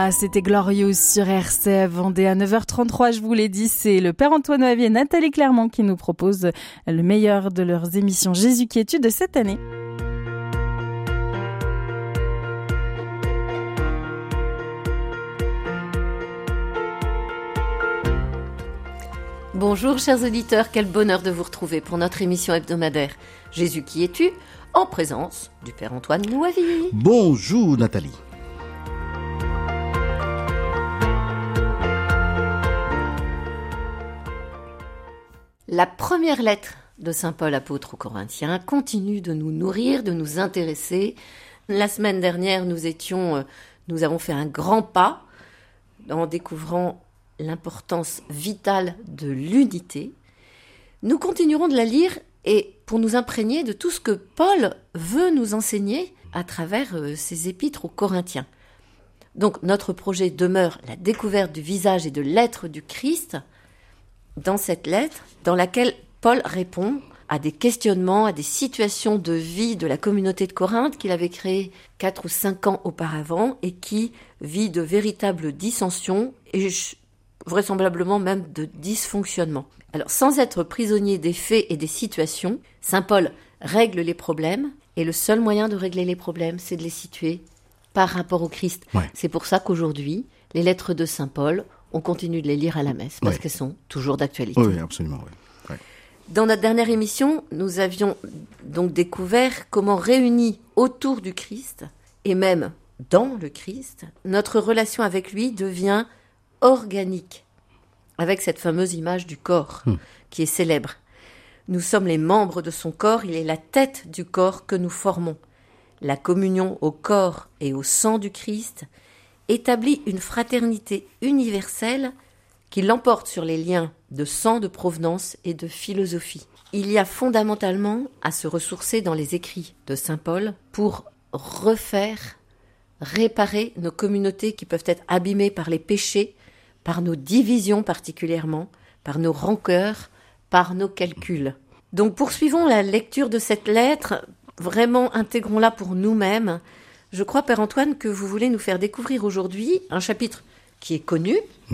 Ah, c'était Glorious sur RCF Vendée à 9h33, je vous l'ai dit, c'est le Père Antoine Oavier et Nathalie Clermont qui nous proposent le meilleur de leurs émissions Jésus qui es-tu de cette année. Bonjour chers auditeurs, quel bonheur de vous retrouver pour notre émission hebdomadaire Jésus qui es-tu, en présence du Père Antoine Oavier. Bonjour Nathalie. La première lettre de Saint Paul apôtre aux Corinthiens continue de nous nourrir, de nous intéresser. La semaine dernière, nous avons fait un grand pas en découvrant l'importance vitale de l'unité. Nous continuerons de la lire et pour nous imprégner de tout ce que Paul veut nous enseigner à travers ses épîtres aux Corinthiens. Donc notre projet demeure la découverte du visage et de l'être du Christ dans cette lettre dans laquelle Paul répond à des questionnements, à des situations de vie de la communauté de Corinthe qu'il avait créée 4 ou 5 ans auparavant et qui vit de véritables dissensions et vraisemblablement même de dysfonctionnement. Alors, sans être prisonnier des faits et des situations, saint Paul règle les problèmes, et le seul moyen de régler les problèmes, c'est de les situer par rapport au Christ. Ouais. C'est pour ça qu'aujourd'hui, les lettres de saint Paul, on continue de les lire à la messe, parce qu'elles sont toujours d'actualité. Oui, absolument, oui. Ouais. Dans notre dernière émission, nous avions donc découvert comment réunis autour du Christ, et même dans le Christ, notre relation avec lui devient organique, avec cette fameuse image du corps qui est célèbre. Nous sommes les membres de son corps, il est la tête du corps que nous formons. La communion au corps et au sang du Christ établit une fraternité universelle qui l'emporte sur les liens de sang, de provenance et de philosophie. Il y a fondamentalement à se ressourcer dans les écrits de saint Paul pour réparer nos communautés qui peuvent être abîmées par les péchés, par nos divisions particulièrement, par nos rancœurs, par nos calculs. Donc poursuivons la lecture de cette lettre, vraiment intégrons-la pour nous-mêmes. Je crois, Père Antoine, que vous voulez nous faire découvrir aujourd'hui un chapitre qui est connu,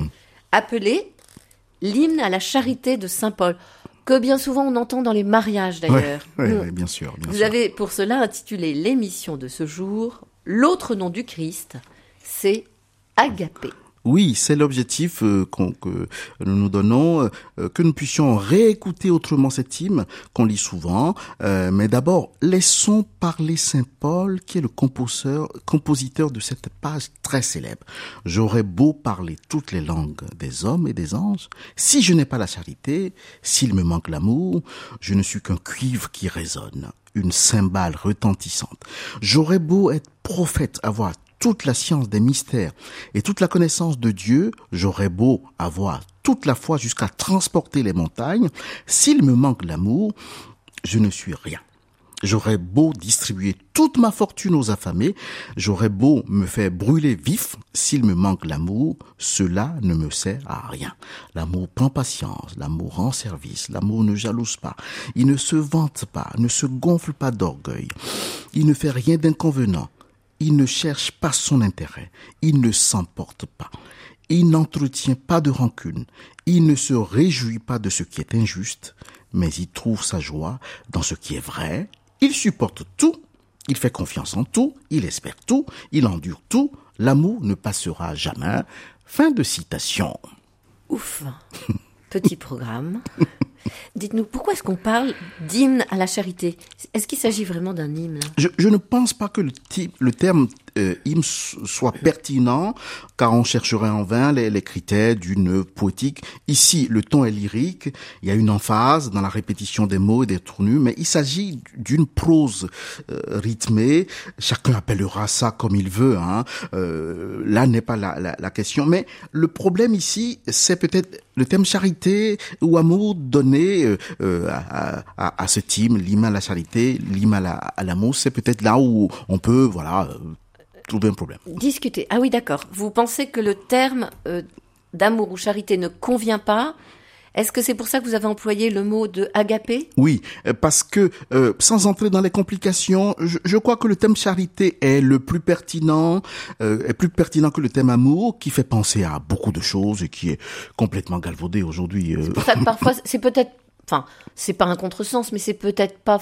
appelé « L'hymne à la charité de saint Paul », que bien souvent on entend dans les mariages d'ailleurs. Oui, bien sûr. Vous avez pour cela intitulé l'émission de ce jour « L'autre nom du Christ », c'est Agapé. Oui, c'est l'objectif que nous nous donnons, que nous puissions réécouter autrement cet hymne qu'on lit souvent. Mais d'abord, laissons parler saint Paul, qui est le compositeur de cette page très célèbre. J'aurais beau parler toutes les langues des hommes et des anges, si je n'ai pas la charité, s'il me manque l'amour, je ne suis qu'un cuivre qui résonne, une cymbale retentissante. J'aurais beau être prophète, avoir toute la science des mystères et toute la connaissance de Dieu, j'aurais beau avoir toute la foi jusqu'à transporter les montagnes, s'il me manque l'amour, je ne suis rien. J'aurais beau distribuer toute ma fortune aux affamés, j'aurais beau me faire brûler vif, s'il me manque l'amour, cela ne me sert à rien. L'amour prend patience, l'amour rend service, l'amour ne jalouse pas, il ne se vante pas, ne se gonfle pas d'orgueil, il ne fait rien d'inconvenant. Il ne cherche pas son intérêt, il ne s'emporte pas, il n'entretient pas de rancune, il ne se réjouit pas de ce qui est injuste, mais il trouve sa joie dans ce qui est vrai, il supporte tout, il fait confiance en tout, il espère tout, il endure tout, l'amour ne passera jamais. Fin de citation. Ouf, petit programme. Dites-nous, pourquoi est-ce qu'on parle d'hymne à la charité ? Est-ce qu'il s'agit vraiment d'un hymne ? Je ne pense pas que le terme hymne soit pertinent, car on chercherait en vain les critères d'une poétique. Ici, le ton est lyrique, il y a une emphase dans la répétition des mots et des tournures, mais il s'agit d'une prose rythmée. Chacun appellera ça comme il veut. Là n'est pas la question. Mais le problème ici, c'est peut-être le thème charité ou amour donné à ce hymne, l'hymne à la charité, l'hymne à l'amour. C'est peut-être là où on peut, trouver un problème. Discuter. Ah oui, d'accord. Vous pensez que le terme d'amour ou charité ne convient pas ? Est-ce que c'est pour ça que vous avez employé le mot de agapé? Oui, parce que sans entrer dans les complications, je crois que le thème charité est le plus pertinent, est plus pertinent que le thème amour, qui fait penser à beaucoup de choses et qui est complètement galvaudé aujourd'hui. C'est pour ça que parfois, c'est peut-être, enfin, c'est pas un contresens, mais c'est peut-être pas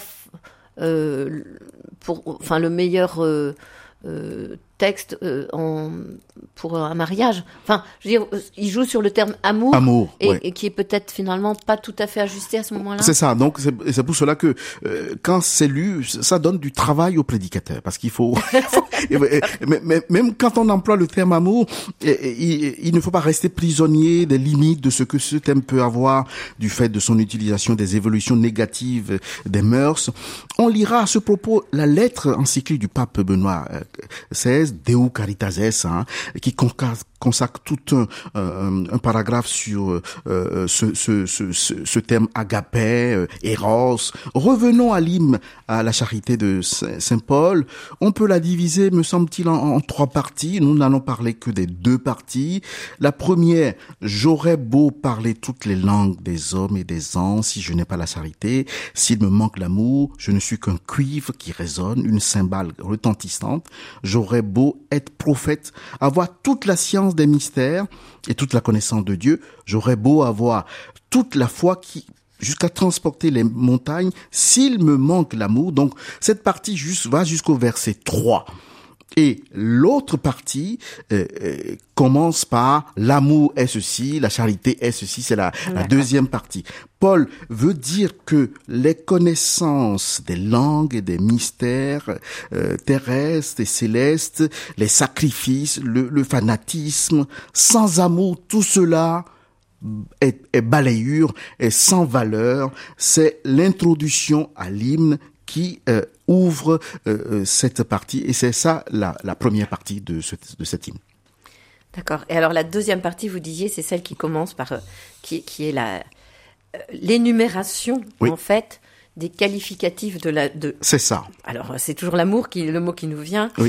le meilleur texte pour un mariage. Enfin, je veux dire, il joue sur le terme amour, et qui est peut-être finalement pas tout à fait ajusté à ce moment-là. C'est ça. Donc c'est pour cela que quand c'est lu, ça donne du travail au prédicateur, parce qu'il faut, même quand on emploie le terme amour, il ne faut pas rester prisonnier des limites de ce que ce thème peut avoir du fait de son utilisation, des évolutions négatives des mœurs. On lira à ce propos la lettre encyclique du pape Benoît XVI, Deu Caritatis, qui consacre tout un paragraphe sur ce thème agapé, eros. Revenons à l'hymne à la charité de Saint Paul. On peut la diviser, me semble-t-il, en 3 parties. Nous n'allons parler que des 2 parties. La première: j'aurais beau parler toutes les langues des hommes et des anges, si je n'ai pas la charité, s'il me manque l'amour, je ne suis qu'un cuivre qui résonne, une cymbale retentissante. J'aurais beau être prophète, avoir toute la science des mystères et toute la connaissance de Dieu, j'aurais beau avoir toute la foi qui jusqu'à transporter les montagnes, s'il me manque l'amour. Donc cette partie va jusqu'au verset 3. Et l'autre partie commence par l'amour est ceci, la charité est ceci, c'est la deuxième partie. Paul veut dire que les connaissances des langues et des mystères terrestres et célestes, les sacrifices, le fanatisme, sans amour, tout cela est balayure, est sans valeur. C'est l'introduction à l'hymne qui ouvre cette partie, et c'est ça la première partie de cet hymne. D'accord. Et alors la deuxième partie, vous disiez, c'est celle qui commence par qui est l'énumération, oui, en fait, des qualificatifs de. C'est ça. Alors c'est toujours l'amour le mot qui nous vient. Oui.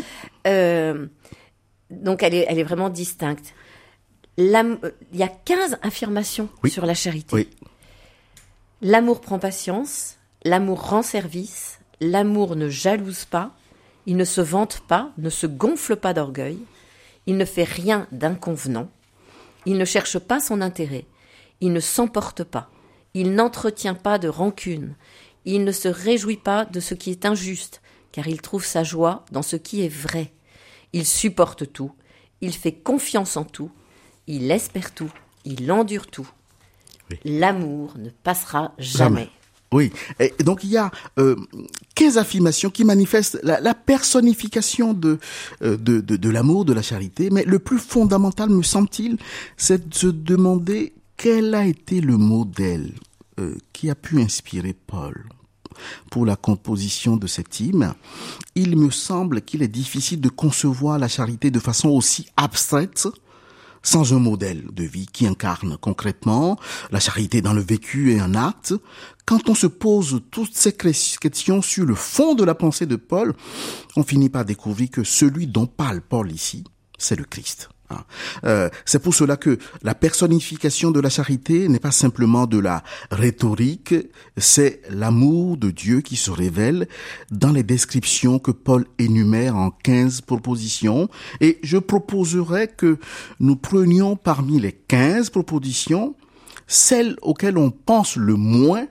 Donc elle est vraiment distincte. Il y a 15 affirmations, oui, sur la charité. Oui. L'amour prend patience. L'amour rend service, l'amour ne jalouse pas, il ne se vante pas, ne se gonfle pas d'orgueil, il ne fait rien d'inconvenant, il ne cherche pas son intérêt, il ne s'emporte pas, il n'entretient pas de rancune, il ne se réjouit pas de ce qui est injuste, car il trouve sa joie dans ce qui est vrai. Il supporte tout, il fait confiance en tout, il espère tout, il endure tout. Oui. L'amour ne passera jamais. Oui, et donc il y a 15 affirmations qui manifestent la personnification de l'amour, de la charité, mais le plus fondamental, me semble-t-il, c'est de se demander quel a été le modèle qui a pu inspirer Paul pour la composition de cet hymne. Il me semble qu'il est difficile de concevoir la charité de façon aussi abstraite, sans un modèle de vie qui incarne concrètement la charité dans le vécu et un acte. Quand on se pose toutes ces questions sur le fond de la pensée de Paul, on finit par découvrir que celui dont parle Paul ici, c'est le Christ. C'est pour cela que la personnification de la charité n'est pas simplement de la rhétorique, c'est l'amour de Dieu qui se révèle dans les descriptions que Paul énumère en 15 propositions. Et je proposerais que nous prenions parmi les 15 propositions celles auxquelles on pense le moins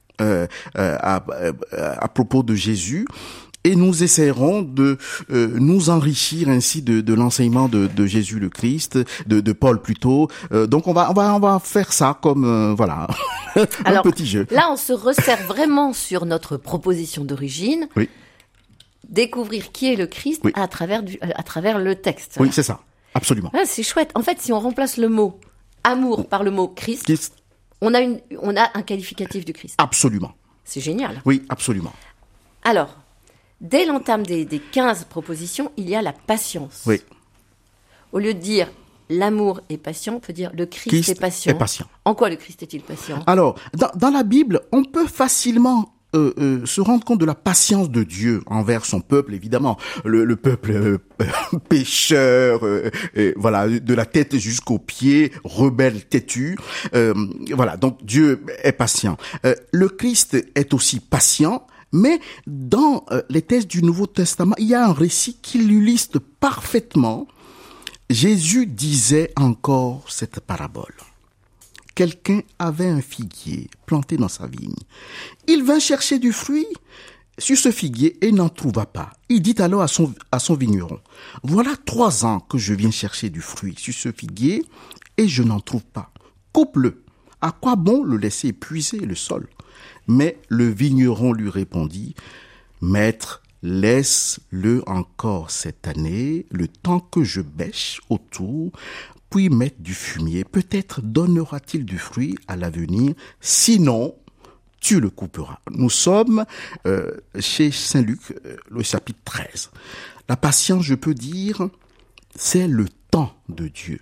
à propos de Jésus. Et nous essaierons de nous enrichir ainsi de l'enseignement de Jésus le Christ, de Paul plutôt. Donc on va faire ça comme voilà un petit jeu. Là, on se resserre vraiment sur notre proposition d'origine. Oui. Découvrir qui est le Christ, oui, à travers le texte. Oui, c'est ça, absolument. Ah, c'est chouette. En fait, si on remplace le mot amour par le mot Christ, on a un qualificatif du Christ. Absolument. C'est génial. Oui, absolument. Alors, dès l'entame des 15 propositions, il y a la patience. Oui. Au lieu de dire l'amour est patient, on peut dire le Christ est patient. Est patient. En quoi le Christ est-il patient ? Alors, dans la Bible, on peut facilement se rendre compte de la patience de Dieu envers son peuple, évidemment, le peuple pécheur, voilà, de la tête jusqu'aux pieds, rebelle, têtu. Voilà, donc Dieu est patient. Le Christ est aussi patient. Mais dans les textes du Nouveau Testament, il y a un récit qui l'illustre parfaitement. Jésus disait encore cette parabole. Quelqu'un avait un figuier planté dans sa vigne. Il vint chercher du fruit sur ce figuier et n'en trouva pas. Il dit alors à son vigneron, « Voilà 3 ans que je viens chercher du fruit sur ce figuier et je n'en trouve pas. Coupe-le. À quoi bon le laisser épuiser le sol ?» Mais le vigneron lui répondit, « Maître, laisse-le encore cette année, le temps que je bêche autour, puis mettre du fumier. Peut-être donnera-t-il du fruit à l'avenir, sinon tu le couperas. » Nous sommes chez Saint Luc, le chapitre 13. La patience, je peux dire, c'est le temps de Dieu.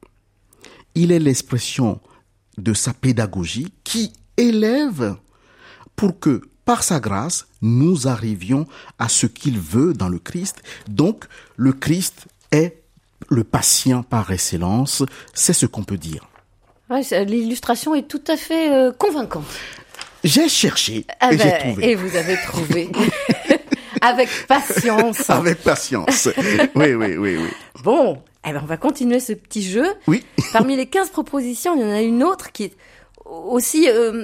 Il est l'expression de sa pédagogie qui élève pour que, par sa grâce, nous arrivions à ce qu'il veut dans le Christ. Donc, le Christ est le patient par excellence, c'est ce qu'on peut dire. Ouais, l'illustration est tout à fait convaincante. J'ai cherché et j'ai trouvé. Et vous avez trouvé. Avec patience. Avec patience. Oui. Bon, on va continuer ce petit jeu. Oui. Parmi les 15 propositions, il y en a une autre qui est aussi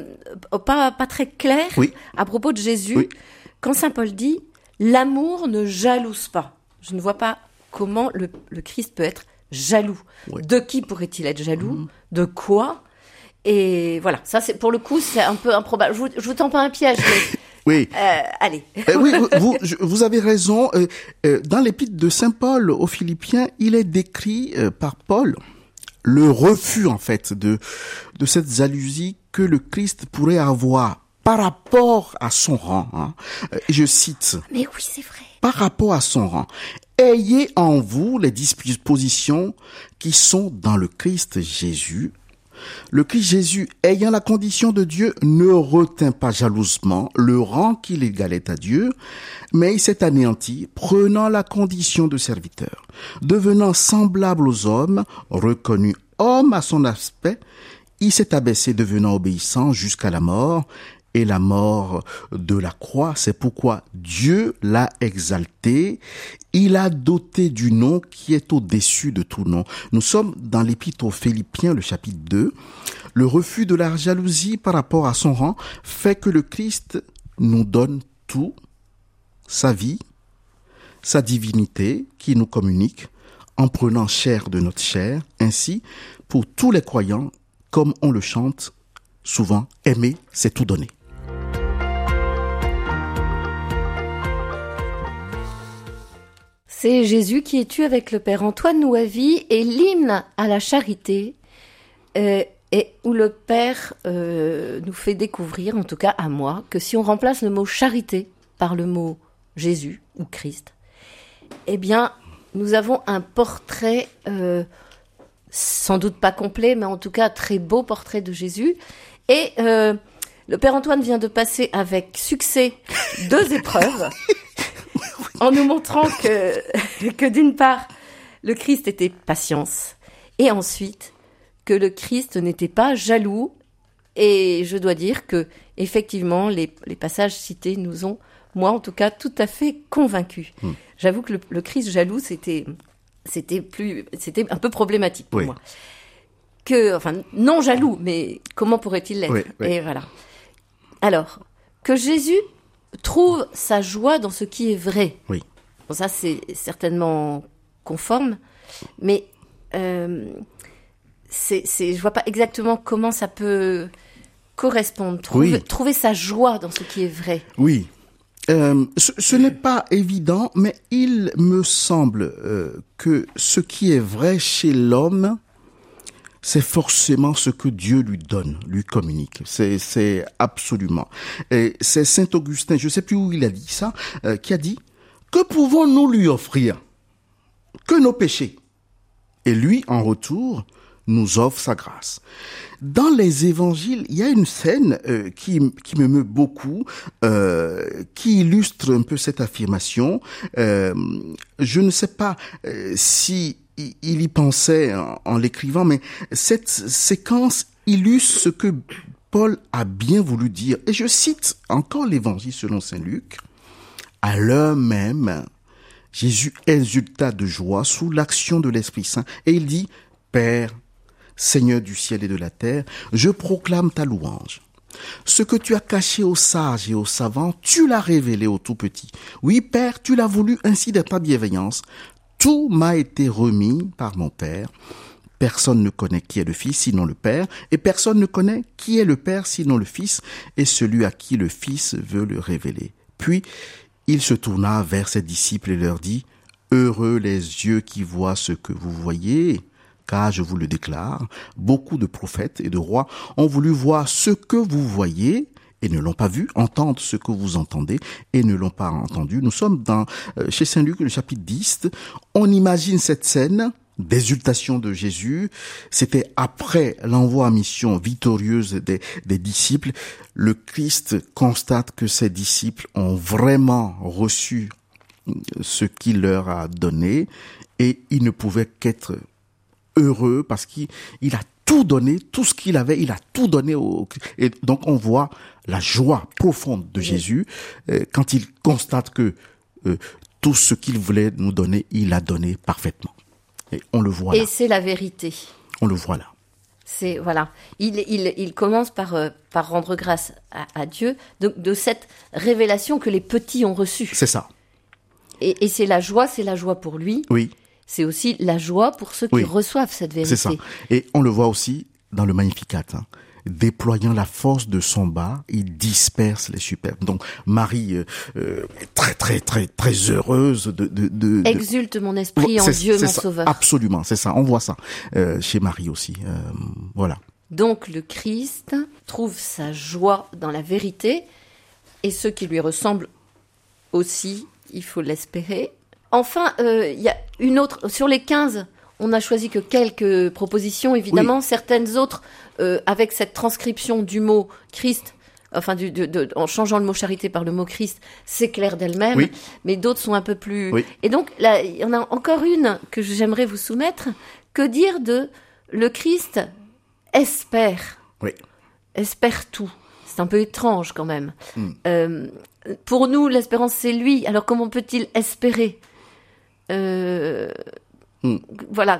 pas très claire à propos de Jésus. Oui. Quand saint Paul dit « L'amour ne jalouse pas ». Je ne vois pas comment le Christ peut être jaloux. Oui. De qui pourrait-il être jaloux ? De quoi ? Et voilà, ça c'est pour le coup c'est un peu improbable. Je vous tends pas un piège, mais oui. Allez. Oui, vous avez raison. Dans l'épître de saint Paul aux Philippiens, il est décrit par Paul le refus en fait de cette jalousie que le Christ pourrait avoir par rapport à son rang. Hein. Je cite. Mais oui, c'est vrai. Par rapport à son rang. Ayez en vous les dispositions qui sont dans le Christ Jésus. Le Christ Jésus, ayant la condition de Dieu, ne retint pas jalousement le rang qu'il égalait à Dieu, mais il s'est anéanti, prenant la condition de serviteur. Devenant semblable aux hommes, reconnu homme à son aspect, il s'est abaissé, devenant obéissant jusqu'à la mort, et la mort de la croix. C'est pourquoi Dieu l'a exalté. Il a doté du nom qui est au-dessus de tout nom. Nous sommes dans l'épître aux Philippiens, le chapitre 2. Le refus de la jalousie par rapport à son rang fait que le Christ nous donne tout, sa vie, sa divinité qui nous communique en prenant chair de notre chair. Ainsi, pour tous les croyants, comme on le chante souvent, aimer, c'est tout donner. C'est Jésus qui est tu avec le Père Antoine Nouavy et l'hymne à la charité, et où le Père nous fait découvrir, en tout cas à moi, que si on remplace le mot charité par le mot Jésus ou Christ, eh bien, nous avons un portrait, sans doute pas complet, mais en tout cas très beau portrait de Jésus. Et le Père Antoine vient de passer avec succès 2 épreuves. En nous montrant que d'une part, le Christ était patience, et ensuite, que le Christ n'était pas jaloux. Et je dois dire que, effectivement, les passages cités nous ont, moi en tout cas, tout à fait convaincus. J'avoue que le Christ jaloux, c'était un peu problématique pour moi. Non jaloux, mais comment pourrait-il l'être ? Et voilà. Alors, que Jésus trouve sa joie dans ce qui est vrai. Oui. Bon, ça, c'est certainement conforme, mais je vois pas exactement comment ça peut correspondre. Trouver sa joie dans ce qui est vrai. Oui. Ce n'est pas évident, mais il me semble que ce qui est vrai chez l'homme, c'est forcément ce que Dieu lui donne, lui communique. C'est absolument. Et c'est Saint Augustin, je sais plus où il a dit ça, qui a dit, que pouvons-nous lui offrir? Que nos péchés? Et lui, en retour, nous offre sa grâce. Dans les évangiles, il y a une scène qui me meut beaucoup, qui illustre un peu cette affirmation. Je ne sais pas si il y pensait en l'écrivant, mais cette séquence illustre ce que Paul a bien voulu dire. Et je cite encore l'évangile selon saint Luc. À l'heure même, Jésus exulta de joie sous l'action de l'Esprit Saint et il dit, Père, Seigneur du ciel et de la terre, je proclame ta louange. Ce que tu as caché aux sages et aux savants, tu l'as révélé aux tout petits. Oui, Père, tu l'as voulu ainsi de ta bienveillance. Tout m'a été remis par mon Père. Personne ne connaît qui est le Fils sinon le Père, et personne ne connaît qui est le Père sinon le Fils, et celui à qui le Fils veut le révéler. Puis, il se tourna vers ses disciples et leur dit, « Heureux les yeux qui voient ce que vous voyez, car je vous le déclare, beaucoup de prophètes et de rois ont voulu voir ce que vous voyez, et ne l'ont pas vu, entendre ce que vous entendez, et ne l'ont pas entendu. » Nous sommes chez Saint Luc, le chapitre 10. On imagine cette scène d'exultation de Jésus. C'était après l'envoi en mission victorieuse des disciples. Le Christ constate que ses disciples ont vraiment reçu ce qu'il leur a donné et il ne pouvait qu'être heureux parce qu'il a tout donné, tout ce qu'il avait, il a tout donné et donc on voit la joie profonde de Jésus quand il constate que tout ce qu'il voulait nous donner, il a donné parfaitement. Et on le voit là. Et c'est la vérité. On le voit là. C'est voilà. Il commence par rendre grâce à Dieu de cette révélation que les petits ont reçue. C'est ça. Et c'est la joie pour lui. Oui. C'est aussi la joie pour ceux qui reçoivent cette vérité. C'est ça. Et on le voit aussi dans le Magnificat. Déployant la force de son bas, il disperse les superbes. Donc Marie est très très très très heureuse de exulte mon esprit en Dieu mon ça, sauveur. Absolument, c'est ça. On voit ça chez Marie aussi. Voilà. Donc le Christ trouve sa joie dans la vérité et ceux qui lui ressemblent aussi, il faut l'espérer. Enfin, il y a une autre sur les 15. On n'a choisi que quelques propositions, évidemment. Oui. Certaines autres, avec cette transcription du mot Christ, enfin, en changeant le mot charité par le mot Christ, s'éclairent d'elles-mêmes. Oui. Mais d'autres sont un peu plus... Oui. Et donc, là, il y en a encore une que j'aimerais vous soumettre. Que dire de le Christ espère? Oui. Espère tout. C'est un peu étrange, quand même. Pour nous, l'espérance, c'est lui. Alors, comment peut-il espérer? Voilà.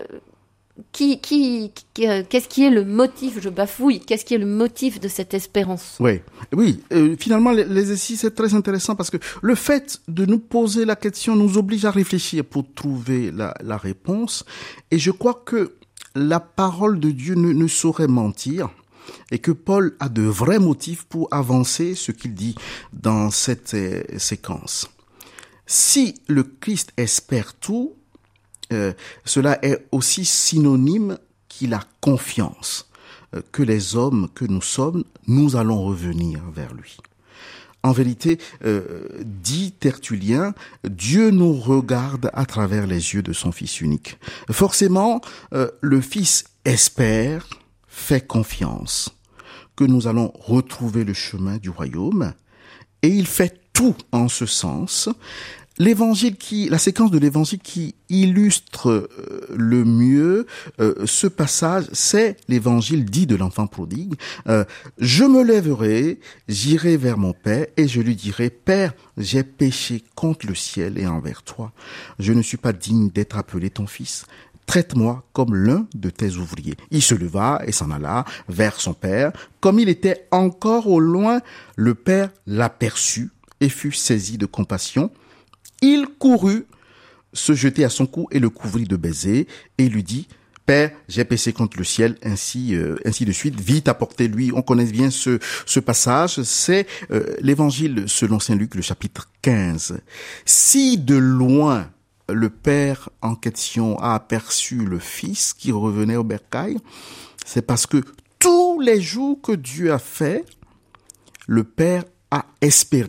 Qu'est-ce qui est le motif? Je bafouille. Qu'est-ce qui est le motif de cette espérance? Oui. Finalement, l'exercice est très intéressant parce que le fait de nous poser la question nous oblige à réfléchir pour trouver la réponse. Et je crois que la parole de Dieu ne saurait mentir. Et que Paul a de vrais motifs pour avancer ce qu'il dit dans cette séquence. Si le Christ espère tout, cela est aussi synonyme qu'il a confiance que les hommes que nous sommes, nous allons revenir vers lui. En vérité, dit Tertullien, Dieu nous regarde à travers les yeux de son Fils unique. Forcément, le Fils espère, fait confiance que nous allons retrouver le chemin du royaume et il fait tout en ce sens. La séquence de l'évangile qui illustre le mieux ce passage, c'est l'évangile dit de l'enfant prodigue. Je me lèverai, j'irai vers mon Père et je lui dirai, Père, j'ai péché contre le ciel et envers toi. Je ne suis pas digne d'être appelé ton fils. Traite-moi comme l'un de tes ouvriers. Il se leva et s'en alla vers son père. Comme il était encore au loin, le père l'aperçut et fut saisi de compassion. Il courut, se jeter à son cou et le couvrit de baisers et lui dit, Père, j'ai péché contre le ciel, ainsi de suite. Vite apportez-lui. On connaît bien ce passage. C'est l'évangile selon saint Luc, le chapitre 15. Si de loin, le père en question a aperçu le fils qui revenait au bercail, c'est parce que tous les jours que Dieu a fait, le père a espéré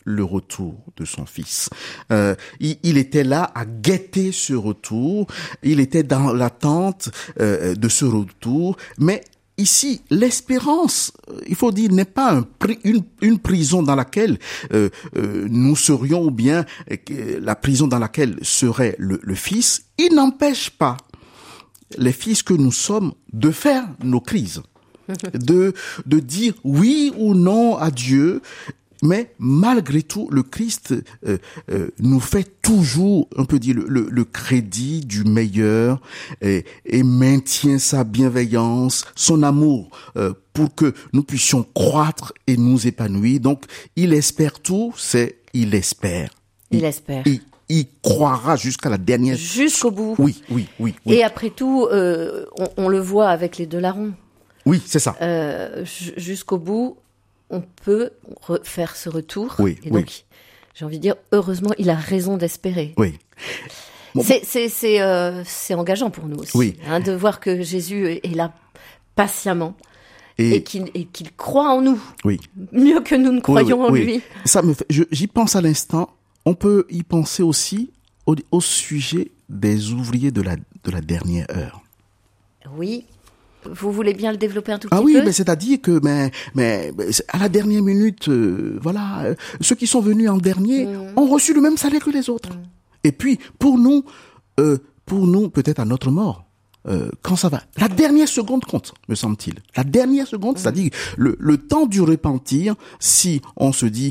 le retour de son fils. Il était là à guetter ce retour. Il était dans l'attente de ce retour. Mais ici, l'espérance, il faut dire, n'est pas une prison dans laquelle nous serions, ou bien la prison dans laquelle serait le fils. Il n'empêche pas les fils que nous sommes de faire nos crises, de dire oui ou non à Dieu. Mais malgré tout, le Christ nous fait toujours, on peut dire, le crédit du meilleur et maintient sa bienveillance, son amour pour que nous puissions croître et nous épanouir. Donc, il espère tout, il espère. Il espère. Il croira jusqu'à la dernière... Jusqu'au bout. Oui. Et après tout, on le voit avec les deux larrons. Oui, c'est ça. Jusqu'au bout, on peut faire ce retour. Oui, et donc, j'ai envie de dire, heureusement, il a raison d'espérer. Oui. Bon. C'est engageant pour nous aussi, de voir que Jésus est là patiemment et qu'il croit en nous, mieux que nous ne croyons en lui. Ça me fait, j'y pense à l'instant. On peut y penser aussi au sujet des ouvriers de la dernière heure. Oui. Vous voulez bien le développer un tout petit peu? Ah oui, mais c'est-à-dire que mais à la dernière minute, ceux qui sont venus en dernier ont reçu le même salaire que les autres. Et puis pour nous peut-être à notre mort, quand ça va, la dernière seconde compte, me semble-t-il. La dernière seconde, c'est-à-dire le temps du repentir. Si on se dit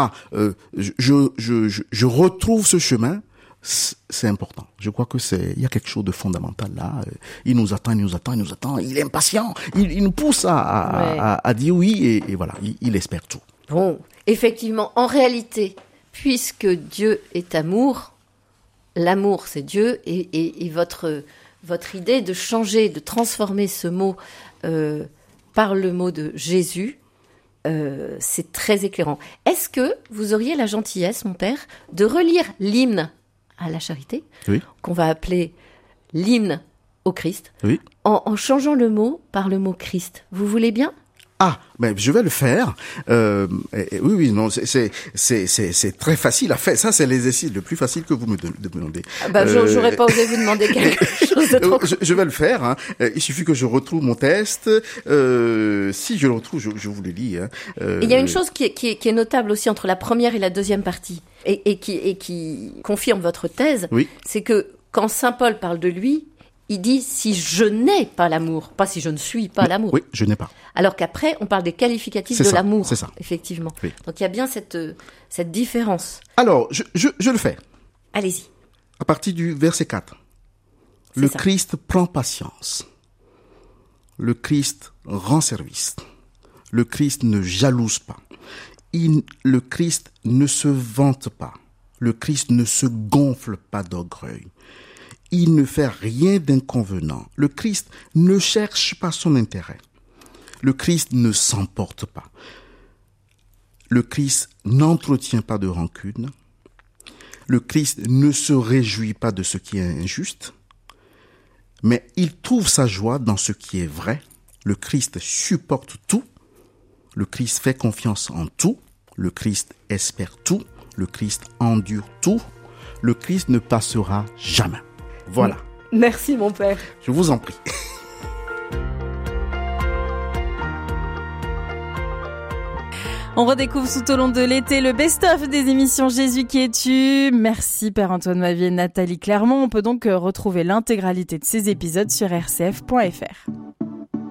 je retrouve ce chemin. C'est important. Je crois que il y a quelque chose de fondamental là. Il nous attend. Il est impatient. Il nous pousse à dire oui et voilà. Il espère tout. Bon, effectivement, en réalité, puisque Dieu est amour, l'amour c'est Dieu et votre idée de changer, de transformer ce mot par le mot de Jésus, c'est très éclairant. Est-ce que vous auriez la gentillesse, mon père, de relire l'hymne à la charité, qu'on va appeler l'hymne au Christ, en changeant le mot par le mot Christ. Vous voulez bien? Mais je vais le faire. Non, c'est très facile à faire. Ça, c'est l'exercice le plus facile que vous me demandez. J'aurais pas osé vous demander quelque chose de trop. Je vais le faire. Hein. Il suffit que je retrouve mon test. Si je le retrouve, je vous le lis. Hein. Il y a une chose qui est notable aussi entre la première et la deuxième partie, et qui confirme votre thèse, c'est que quand saint Paul parle de lui, il dit « si je n'ai pas l'amour », pas « si je ne suis pas l'amour ». Oui, je n'ai pas. Alors qu'après, on parle des qualificatifs de l'amour. C'est ça. Effectivement. Oui. Donc il y a bien cette différence. Alors, je le fais. Allez-y. À partir du verset 4. Le Christ prend patience. Le Christ rend service. Le Christ ne jalouse pas. Le Christ ne se vante pas. Le Christ ne se gonfle pas d'orgueil. Il ne fait rien d'inconvenant. Le Christ ne cherche pas son intérêt. Le Christ ne s'emporte pas. Le Christ n'entretient pas de rancune. Le Christ ne se réjouit pas de ce qui est injuste, mais il trouve sa joie dans ce qui est vrai. Le Christ supporte tout. Le Christ fait confiance en tout. Le Christ espère tout. Le Christ endure tout. Le Christ ne passera jamais. Voilà. Merci mon père. Je vous en prie. On redécouvre tout au long de l'été le best-of des émissions Jésus qui es-tu. Merci Père Antoine Mavier et Nathalie Clermont. On peut donc retrouver l'intégralité de ces épisodes sur rcf.fr.